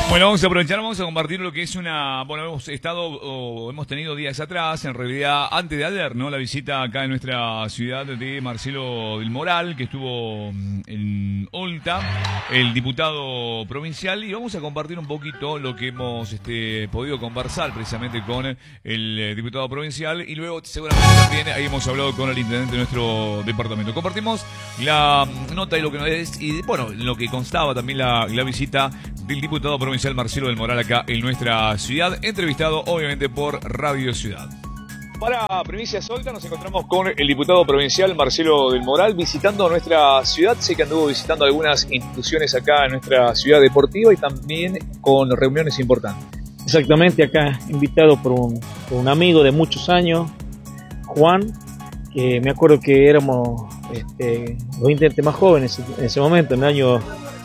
Bueno, vamos a aprovechar, vamos a compartir lo que es bueno, hemos tenido días atrás, en realidad antes de ayer, ¿no? La visita acá en nuestra ciudad de Marcelo del Moral, que estuvo en Olta, el diputado provincial, y vamos a compartir un poquito lo que hemos podido conversar precisamente con el diputado provincial, y luego seguramente también ahí hemos hablado con el intendente de nuestro departamento. Compartimos la nota y lo que nos es, y bueno, lo que constaba también la visita del diputado provincial Marcelo del Moral acá en nuestra ciudad, entrevistado obviamente por Radio Ciudad. Para Primicia Solta nos encontramos con el diputado provincial Marcelo del Moral visitando nuestra ciudad. Sé que anduvo visitando algunas instituciones acá en nuestra ciudad deportiva y también con reuniones importantes. Exactamente, acá invitado por un amigo de muchos años, Juan, que me acuerdo que éramos los intendentes más jóvenes en ese momento, en el año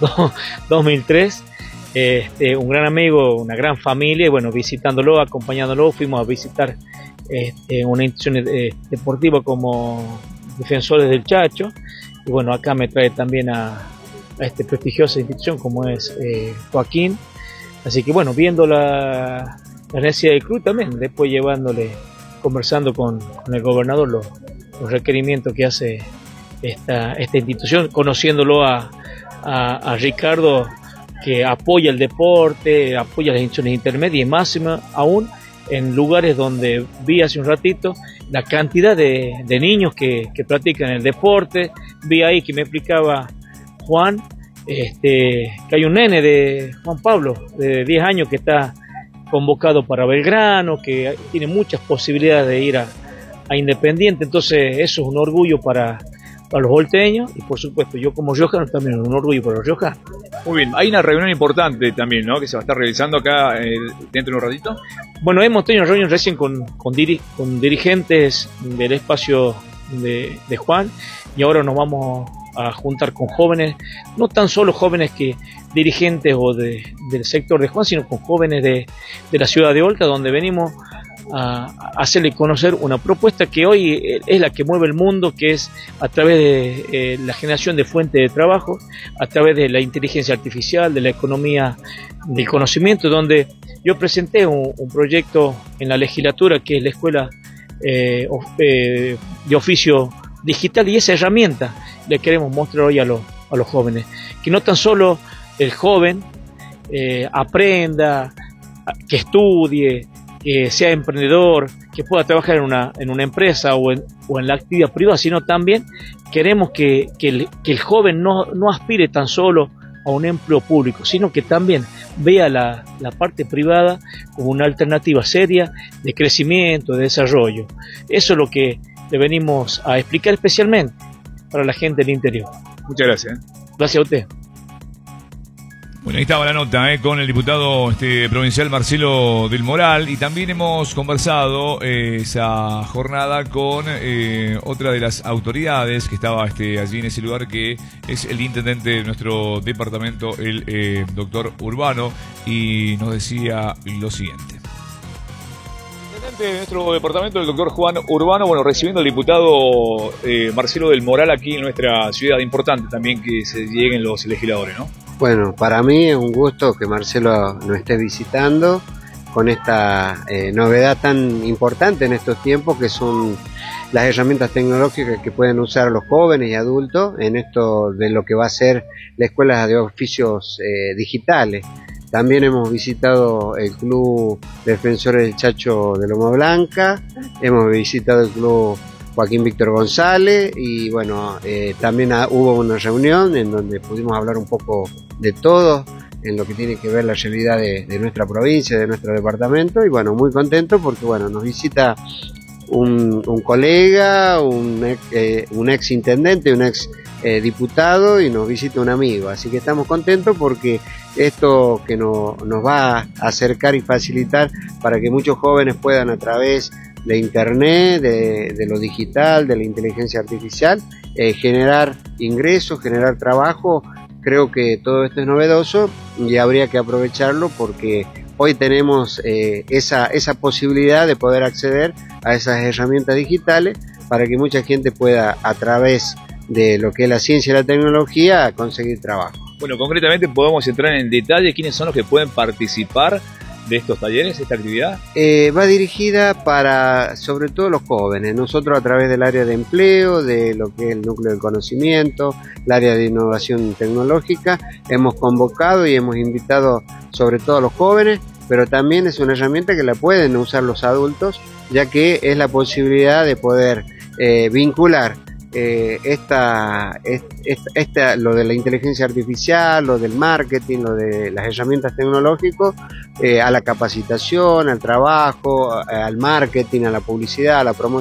2003. Un gran amigo, una gran familia, y bueno, visitándolo, acompañándolo, fuimos a visitar una institución deportiva como Defensores del Chacho, y bueno, acá me trae también a esta prestigiosa institución como es Joaquín, así que bueno, viendo la necesidad del club también, después llevándole, conversando con el gobernador los requerimientos que hace esta institución, conociéndolo a Ricardo, que apoya el deporte, apoya las instituciones intermedias y máxima, aún en lugares donde vi hace un ratito la cantidad de niños que practican el deporte. Vi ahí que me explicaba Juan, que hay un nene de Juan Pablo, de 10 años, que está convocado para Belgrano, que tiene muchas posibilidades de ir a Independiente, entonces eso es un orgullo para los volteños, y por supuesto yo como riojano también un orgullo para los riojanos. Muy bien, hay una reunión importante también, ¿no? Que se va a estar realizando acá dentro de un ratito. Bueno, hemos tenido una reunión recién con dirigentes del espacio de Juan, y ahora nos vamos a juntar con jóvenes, no tan solo jóvenes dirigentes o del sector de Juan, sino con jóvenes de la ciudad de Olta, donde venimos a hacerle conocer una propuesta que hoy es la que mueve el mundo, que es a través de la generación de fuentes de trabajo, a través de la inteligencia artificial, de la economía del conocimiento, donde yo presenté un proyecto en la legislatura, que es la escuela de oficio digital, y esa herramienta le queremos mostrar hoy a los jóvenes, que no tan solo el joven aprenda, que estudie, que sea emprendedor, que pueda trabajar en una empresa o en la actividad privada, sino también queremos que el joven no aspire tan solo a un empleo público, sino que también vea la parte privada como una alternativa seria de crecimiento, de desarrollo. Eso es lo que le venimos a explicar especialmente para la gente del interior. Muchas gracias. Gracias a usted. Bueno, ahí estaba la nota con el diputado provincial Marcelo del Moral, y también hemos conversado esa jornada con otra de las autoridades que estaba allí en ese lugar, que es el intendente de nuestro departamento, el doctor Urbano, y nos decía lo siguiente. De nuestro departamento, el doctor Juan Urbano, bueno, recibiendo al diputado Marcelo del Moral aquí en nuestra ciudad. Importante también que se lleguen los legisladores, ¿no? Bueno, para mí es un gusto que Marcelo nos esté visitando con esta novedad tan importante en estos tiempos, que son las herramientas tecnológicas que pueden usar los jóvenes y adultos en esto de lo que va a ser la escuela de oficios digitales. También hemos visitado el Club Defensores del Chacho de Loma Blanca, hemos visitado el Club Joaquín Víctor González, y bueno, también hubo una reunión en donde pudimos hablar un poco de todo en lo que tiene que ver la realidad de nuestra provincia, de nuestro departamento, y bueno, muy contento porque bueno, nos visita un colega, un ex intendente, un ex diputado, y nos visita un amigo, así que estamos contentos porque esto que nos va a acercar y facilitar para que muchos jóvenes puedan, a través de internet, de lo digital, de la inteligencia artificial, generar ingresos, generar trabajo. Creo que todo esto es novedoso y habría que aprovecharlo, porque hoy tenemos esa posibilidad de poder acceder a esas herramientas digitales para que mucha gente pueda, a través de lo que es la ciencia y la tecnología, conseguir trabajo. Bueno, concretamente podemos entrar en detalle quiénes son los que pueden participar de estos talleres, esta actividad. Va dirigida para, sobre todo, los jóvenes. Nosotros, a través del área de empleo, de lo que es el núcleo del conocimiento, el área de innovación tecnológica, hemos convocado y hemos invitado sobre todo a los jóvenes, pero también es una herramienta que la pueden usar los adultos, ya que es la posibilidad de poder vincular lo de la inteligencia artificial, lo del marketing, lo de las herramientas tecnológicas, a la capacitación, al trabajo, al marketing, a la publicidad, a la promoción.